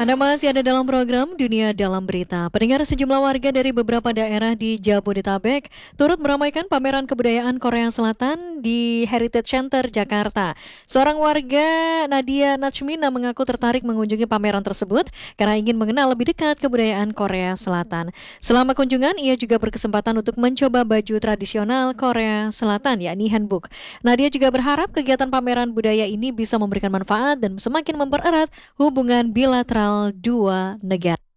Anda masih ada dalam program Dunia Dalam Berita. Pendengar, sejumlah warga dari beberapa daerah di Jabodetabek turut meramaikan pameran kebudayaan Korea Selatan di Heritage Center, Jakarta. Seorang warga, Nadia Nachmina, mengaku tertarik mengunjungi pameran tersebut karena ingin mengenal lebih dekat kebudayaan Korea Selatan. Selama kunjungan, ia juga berkesempatan untuk mencoba baju tradisional Korea Selatan, yakni hanbok. Nadia juga berharap kegiatan pameran budaya ini bisa memberikan manfaat dan semakin mempererat hubungan bilateral dua negara.